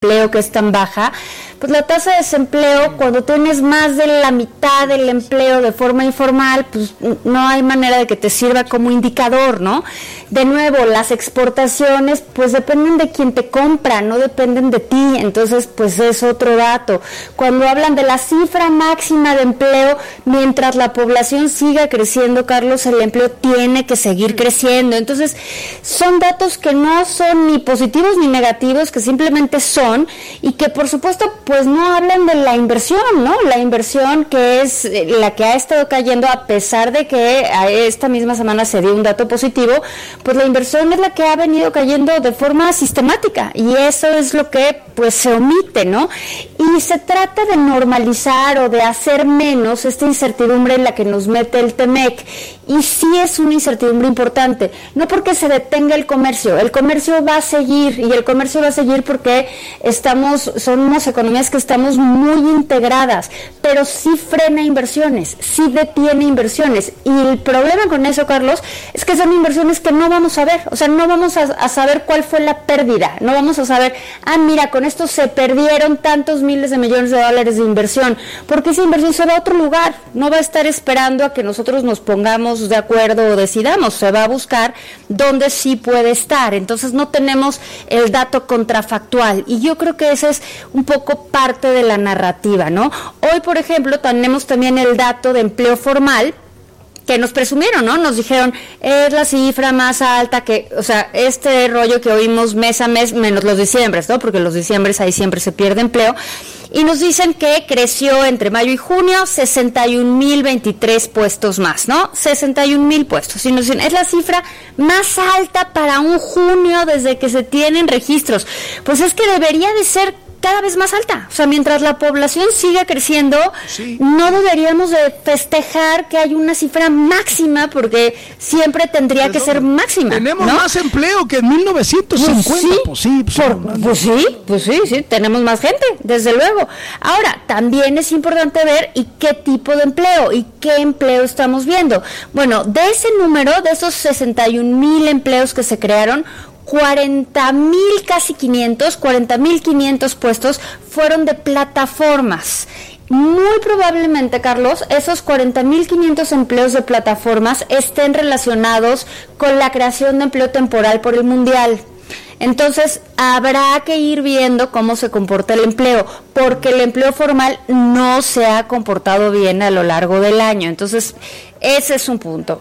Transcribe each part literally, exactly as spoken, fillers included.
empleo que es tan baja, pues la tasa de desempleo, cuando tienes más de la mitad del empleo de forma informal, pues no hay manera de que te sirva como indicador, ¿no? De nuevo, las exportaciones pues dependen de quien te compra, no dependen de ti, entonces pues es otro dato. Cuando hablan de la cifra máxima de empleo, mientras la población siga creciendo, Carlos, el empleo tiene que seguir creciendo. Entonces, son datos que no son ni positivos ni negativos, que simplemente son, y que por supuesto pues no hablan de la inversión, ¿no? La inversión que es la que ha estado cayendo, a pesar de que esta misma semana se dio un dato positivo, pues la inversión es la que ha venido cayendo de forma sistemática, y eso es lo que pues se omite, ¿no? Y se trata de normalizar o de hacer menos esta incertidumbre en la que nos mete el T-M E C, y sí es una incertidumbre importante, no porque se detenga el comercio, el comercio va a seguir, y el comercio va a seguir porque estamos, son unas economías que estamos muy integradas, pero sí frena inversiones, sí detiene inversiones, y el problema con eso, Carlos, es que son inversiones que no vamos a ver, o sea, no vamos a, a saber cuál fue la pérdida, no vamos a saber, ah, mira, con esto se perdieron tantos miles de millones de dólares de inversión, porque esa inversión se va a otro lugar, no va a estar esperando a que nosotros nos pongamos de acuerdo o decidamos, se va a buscar dónde sí puede estar. Entonces no tenemos el dato contrafactual, y yo creo que esa es un poco parte de la narrativa, ¿no? Hoy, por ejemplo, tenemos también el dato de empleo formal, que nos presumieron, ¿no? Nos dijeron, es la cifra más alta que, o sea, este rollo que oímos mes a mes, menos los diciembres, ¿no? Porque los diciembres ahí siempre se pierde empleo. Y nos dicen que creció entre mayo y junio sesenta y un mil veintitrés puestos más, ¿no? sesenta y un mil puestos. Y nos dicen, es la cifra más alta para un junio desde que se tienen registros. Pues es que debería de ser cada vez más alta, o sea, mientras la población siga creciendo, sí, no deberíamos de festejar que hay una cifra máxima, porque siempre tendría Pero que ser máxima. Tenemos ¿no? más empleo que en mil novecientos cincuenta, pues sí, pues sí, pues, por, pues sí, pues sí, sí, tenemos más gente, desde luego. Ahora, también es importante ver y qué tipo de empleo y qué empleo estamos viendo. Bueno, de ese número, de esos sesenta y un mil empleos que se crearon, cuarenta mil, casi quinientos, cuarenta mil quinientos puestos fueron de plataformas. Muy probablemente, Carlos, esos cuarenta mil quinientos empleos de plataformas estén relacionados con la creación de empleo temporal por el Mundial. Entonces, habrá que ir viendo cómo se comporta el empleo, porque el empleo formal no se ha comportado bien a lo largo del año. Entonces, ese es un punto.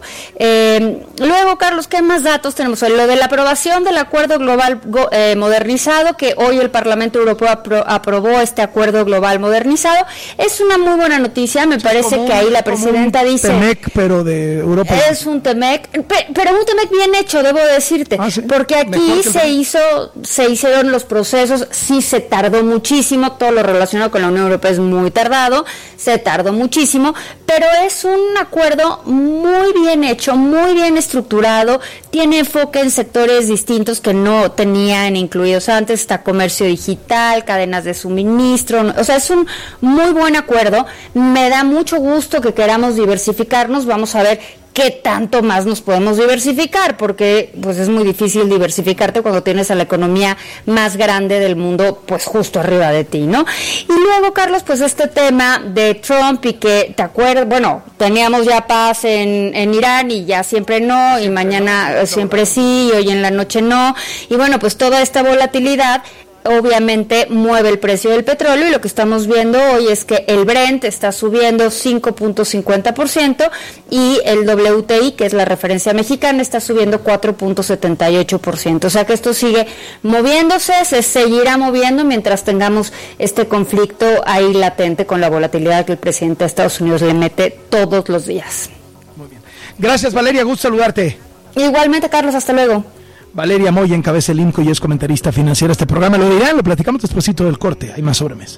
Eh, luego, Carlos, ¿qué más datos tenemos? Lo de la aprobación del Acuerdo Global eh, Modernizado, que hoy el Parlamento Europeo apro- aprobó este Acuerdo Global Modernizado. Es una muy buena noticia, me sí, parece que un, ahí la presidenta dice... T M E C, pero de Europa. Es un T M E C, pero un T M E C bien hecho, debo decirte, ah, ¿sí? Porque aquí se hizo, se hicieron los procesos, sí se tardó muchísimo, todo lo relacionado con la Unión Europea es muy tardado, se tardó muchísimo, pero es un acuerdo muy bien hecho, muy bien estructurado, tiene enfoque en sectores distintos que no tenían incluidos antes, está comercio digital, cadenas de suministro, o sea, es un muy buen acuerdo. Me da mucho gusto que queramos diversificarnos, vamos a ver qué tanto más nos podemos diversificar, porque pues es muy difícil diversificarte cuando tienes a la economía más grande del mundo pues justo arriba de ti, ¿no? Y luego, Carlos, pues este tema de Trump y que, ¿te acuerdas? Bueno, teníamos ya paz en, en Irán y ya siempre no, y mañana siempre sí, y hoy en la noche no, y bueno, pues toda esta volatilidad obviamente mueve el precio del petróleo, y lo que estamos viendo hoy es que el Brent está subiendo cinco punto cincuenta por ciento y el W T I, que es la referencia mexicana, está subiendo cuatro punto setenta y ocho por ciento. O sea que esto sigue moviéndose, se seguirá moviendo mientras tengamos este conflicto ahí latente con la volatilidad que el presidente de Estados Unidos le mete todos los días. Muy bien. Gracias, Valeria, gusto saludarte. Igualmente, Carlos, hasta luego. Valeria Moya encabeza el I M C O y es comentarista financiera. Este programa lo dirán, lo platicamos despuesito del corte. Hay más sobremesa.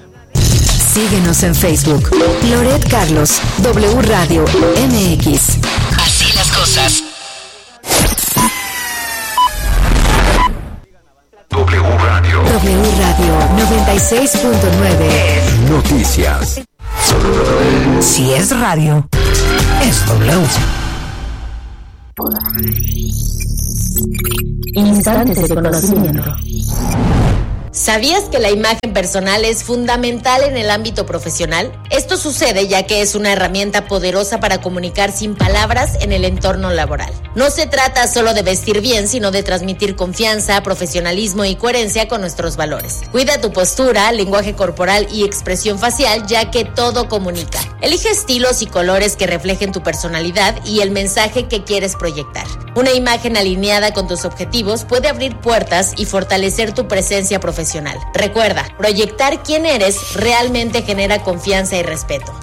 Síguenos en Facebook. Loret Carlos, W Radio M X. Así las cosas. W Radio. W Radio noventa y seis punto nueve. Noticias. Si es radio, es W. Instantes de conocimiento. ¿Sabías que la imagen personal es fundamental en el ámbito profesional? Esto sucede ya que es una herramienta poderosa para comunicar sin palabras en el entorno laboral. No se trata solo de vestir bien, sino de transmitir confianza, profesionalismo y coherencia con nuestros valores. Cuida tu postura, lenguaje corporal y expresión facial, ya que todo comunica. Elige estilos y colores que reflejen tu personalidad y el mensaje que quieres proyectar. Una imagen alineada con tus objetivos puede abrir puertas y fortalecer tu presencia profesional. Recuerda, proyectar quién eres realmente genera confianza y respeto.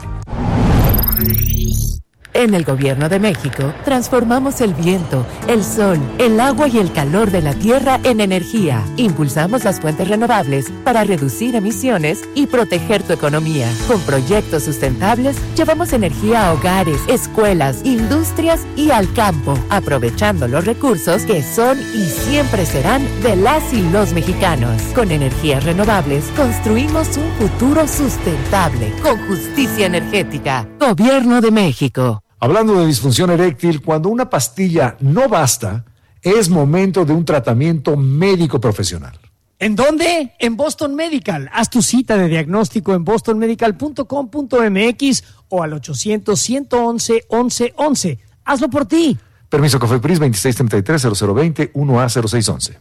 En el Gobierno de México, transformamos el viento, el sol, el agua y el calor de la tierra en energía. Impulsamos las fuentes renovables para reducir emisiones y proteger tu economía. Con proyectos sustentables, llevamos energía a hogares, escuelas, industrias y al campo, aprovechando los recursos que son y siempre serán de las y los mexicanos. Con energías renovables, construimos un futuro sustentable, con justicia energética. Gobierno de México. Hablando de disfunción eréctil, cuando una pastilla no basta, es momento de un tratamiento médico profesional. ¿En dónde? En Boston Medical. Haz tu cita de diagnóstico en boston medical punto com punto m x o al ochocientos, ciento once, once once. Hazlo por ti. Permiso COFEPRIS veintiséis treinta y tres, cero cero veinte, uno A cero seis once.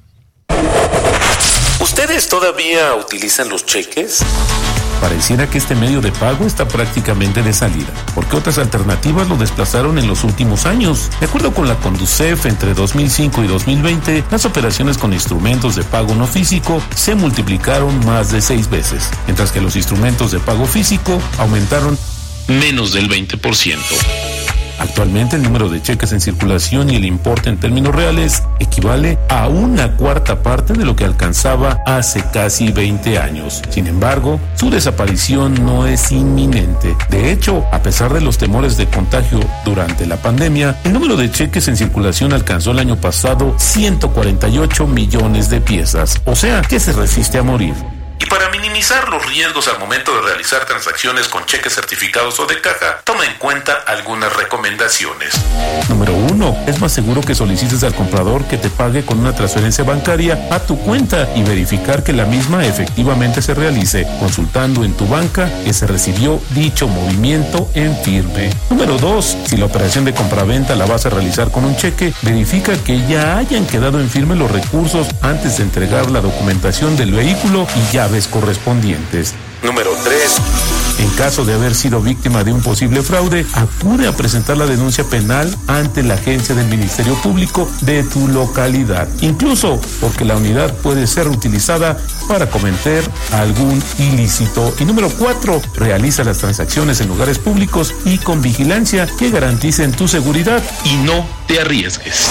¿Ustedes todavía utilizan los cheques? Pareciera que este medio de pago está prácticamente de salida, porque otras alternativas lo desplazaron en los últimos años. De acuerdo con la Conducef, entre dos mil cinco y dos mil veinte, las operaciones con instrumentos de pago no físico se multiplicaron más de seis veces, mientras que los instrumentos de pago físico aumentaron menos del veinte por ciento. Actualmente el número de cheques en circulación y el importe en términos reales equivale a una cuarta parte de lo que alcanzaba hace casi veinte años. Sin embargo, su desaparición no es inminente. De hecho, a pesar de los temores de contagio durante la pandemia, el número de cheques en circulación alcanzó el año pasado ciento cuarenta y ocho millones de piezas, o sea, que se resiste a morir. Y para minimizar los riesgos al momento de realizar transacciones con cheques certificados o de caja, toma en cuenta algunas recomendaciones. Número uno, es más seguro que solicites al comprador que te pague con una transferencia bancaria a tu cuenta y verificar que la misma efectivamente se realice, consultando en tu banca que se recibió dicho movimiento en firme. Número dos, si la operación de compraventa la vas a realizar con un cheque, verifica que ya hayan quedado en firme los recursos antes de entregar la documentación del vehículo y llaves correspondientes. Número tres. En caso de haber sido víctima de un posible fraude, acude a presentar la denuncia penal ante la agencia del Ministerio Público de tu localidad, incluso porque la unidad puede ser utilizada para cometer algún ilícito. Y número cuatro, realiza las transacciones en lugares públicos y con vigilancia que garanticen tu seguridad y no te arriesgues.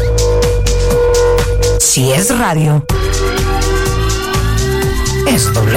Si es radio, es doble.